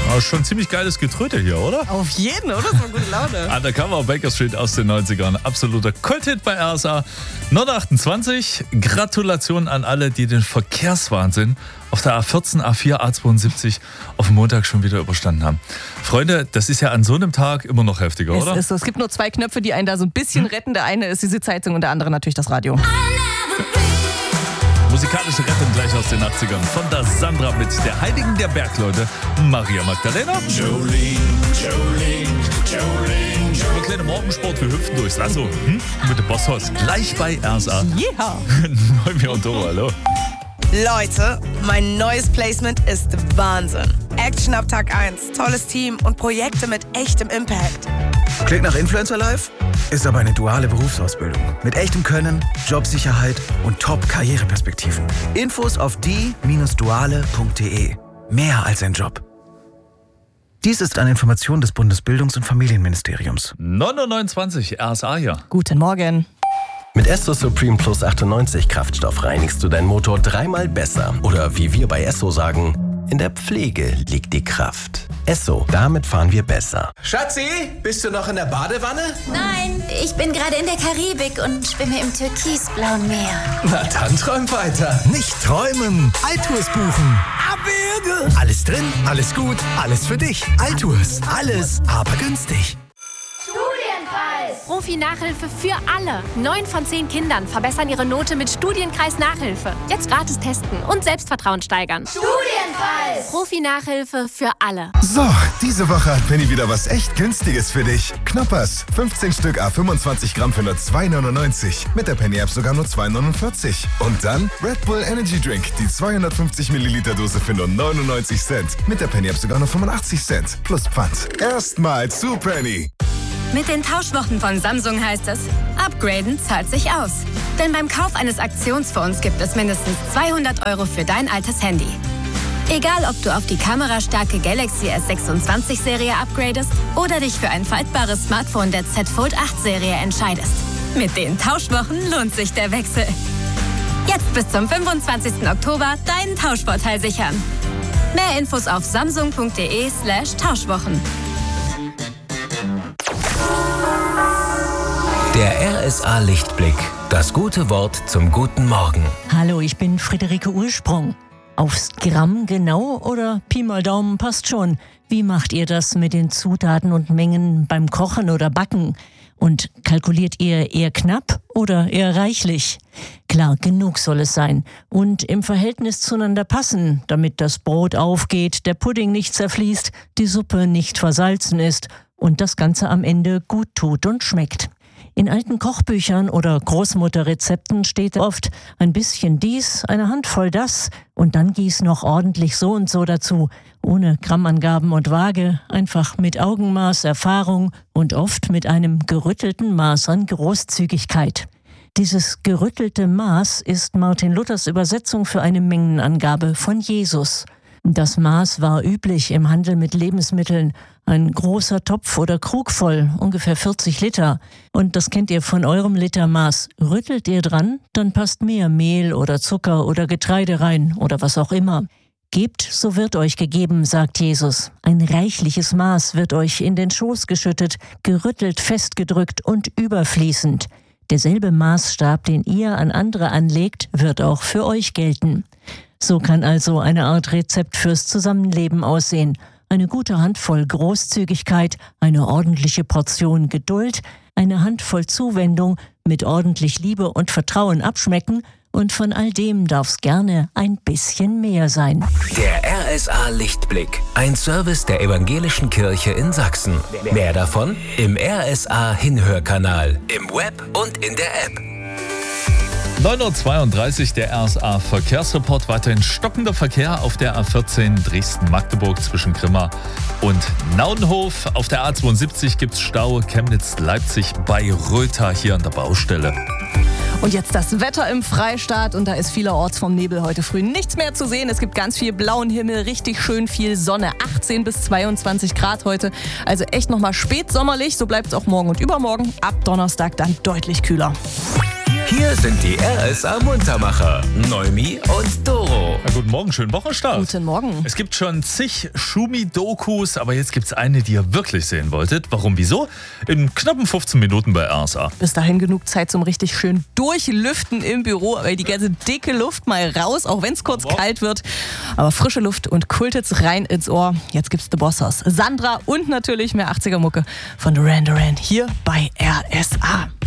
Aber schon ziemlich geiles Getröte hier, oder? Auf jeden, oder? Das war gute Laune. Undercover Baker Street aus den 90ern. Absoluter Kulthit bei RSA. 928. Gratulation an alle, die den Verkehrswahnsinn auf der A14, A4, A72 auf dem Montag schon wieder überstanden haben. Freunde, das ist ja an so einem Tag immer noch heftiger, oder? Es ist so. Es gibt nur zwei Knöpfe, die einen da so ein bisschen retten. Der eine ist die Sitzheizung und der andere natürlich das Radio. Musikalische Rettung gleich aus den 80ern. Von der Sandra mit der Heiligen der Bergleute, Maria Magdalena. Jolene. Ein kleiner Morgensport, wir hüpfen durchs Lasso. Mit dem Bosshaus. Gleich bei RSA. Ja. Neumir und Doro, hallo. Leute, mein neues Placement ist Wahnsinn. Action ab Tag 1, tolles Team und Projekte mit echtem Impact. Klingt nach Influencer Life? Ist aber eine duale Berufsausbildung. Mit echtem Können, Jobsicherheit und Top-Karriereperspektiven. Infos auf die-duale.de. Mehr als ein Job. Dies ist eine Information des Bundesbildungs- und Familienministeriums. 929 RSA hier. Guten Morgen. Mit Esso Supreme Plus 98 Kraftstoff reinigst du deinen Motor 3-mal besser. Oder wie wir bei Esso sagen, in der Pflege liegt die Kraft. Esso, damit fahren wir besser. Schatzi, bist du noch in der Badewanne? Nein, ich bin gerade in der Karibik und schwimme im türkisblauen Meer. Na dann träum weiter. Nicht träumen, Altours buchen. Abwürge. Alles drin, alles gut, alles für dich. Altours, alles, aber günstig. Profi-Nachhilfe für alle. 9 von 10 Kindern verbessern ihre Note mit Studienkreis-Nachhilfe. Jetzt gratis testen und Selbstvertrauen steigern. Studienkreis! Profi-Nachhilfe für alle. So, diese Woche hat Penny wieder was echt Günstiges für dich. Knoppers, 15 Stück A25 Gramm für nur 2,99. Mit der Penny-App sogar nur 2,49. Und dann Red Bull Energy Drink, die 250 Milliliter Dose für nur 99 Cent. Mit der Penny-App sogar nur 85 Cent. Plus Pfand. Erstmal zu Penny. Mit den Tauschwochen von Samsung heißt es, upgraden zahlt sich aus. Denn beim Kauf eines Aktionsfonds gibt es mindestens 200 € für dein altes Handy. Egal, ob du auf die kamerastarke Galaxy S26-Serie upgradest oder dich für ein faltbares Smartphone der Z Fold 8-Serie entscheidest. Mit den Tauschwochen lohnt sich der Wechsel. Jetzt bis zum 25. Oktober deinen Tauschvorteil sichern. Mehr Infos auf samsung.de/Tauschwochen. Der RSA Lichtblick. Das gute Wort zum guten Morgen. Hallo, ich bin Friederike Ursprung. Aufs Gramm genau oder Pi mal Daumen passt schon? Wie macht ihr das mit den Zutaten und Mengen beim Kochen oder Backen? Und kalkuliert ihr eher knapp oder eher reichlich? Klar, genug soll es sein und im Verhältnis zueinander passen, damit das Brot aufgeht, der Pudding nicht zerfließt, die Suppe nicht versalzen ist und das Ganze am Ende gut tut und schmeckt. In alten Kochbüchern oder Großmutterrezepten steht oft ein bisschen dies, eine Handvoll das und dann gieß noch ordentlich so und so dazu. Ohne Grammangaben und Waage, einfach mit Augenmaß, Erfahrung und oft mit einem gerüttelten Maß an Großzügigkeit. Dieses gerüttelte Maß ist Martin Luthers Übersetzung für eine Mengenangabe von Jesus. Das Maß war üblich im Handel mit Lebensmitteln. Ein großer Topf oder Krug voll, ungefähr 40 Liter. Und das kennt ihr von eurem Litermaß. Rüttelt ihr dran, dann passt mehr Mehl oder Zucker oder Getreide rein oder was auch immer. Gebt, so wird euch gegeben, sagt Jesus. Ein reichliches Maß wird euch in den Schoß geschüttet, gerüttelt, festgedrückt und überfließend. Derselbe Maßstab, den ihr an andere anlegt, wird auch für euch gelten. So kann also eine Art Rezept fürs Zusammenleben aussehen. Eine gute Handvoll Großzügigkeit, eine ordentliche Portion Geduld, eine Handvoll Zuwendung, mit ordentlich Liebe und Vertrauen abschmecken und von all dem darf's gerne ein bisschen mehr sein. Der RSA Lichtblick. Ein Service der Evangelischen Kirche in Sachsen. Mehr davon im RSA Hinhörkanal, im Web und in der App. 9.32 Uhr, der RSA Verkehrsreport. Weiterhin stockender Verkehr auf der A14 Dresden-Magdeburg zwischen Grimma und Nauenhof. Auf der A72 gibt es Stau Chemnitz-Leipzig bei Rötha hier an der Baustelle. Und jetzt das Wetter im Freistaat und da ist vielerorts vom Nebel heute früh nichts mehr zu sehen. Es gibt ganz viel blauen Himmel, richtig schön viel Sonne, 18 bis 22 Grad heute. Also echt nochmal spätsommerlich, so bleibt es auch morgen und übermorgen. Ab Donnerstag dann deutlich kühler. Hier sind die RSA Muntermacher, Neumi und Doro. Na, guten Morgen, schönen Wochenstart. Guten Morgen. Es gibt schon zig Schumi-Dokus, aber jetzt gibt es eine, die ihr wirklich sehen wolltet. Warum, wieso? In knappen 15 Minuten bei RSA. Bis dahin genug Zeit zum richtig schön Durchlüften im Büro, weil die ganze dicke Luft mal raus, auch wenn es kurz kalt wird. Aber frische Luft und Kulthits rein ins Ohr. Jetzt gibt's The Bossers, Sandra und natürlich mehr 80er-Mucke von Duran Duran hier bei RSA.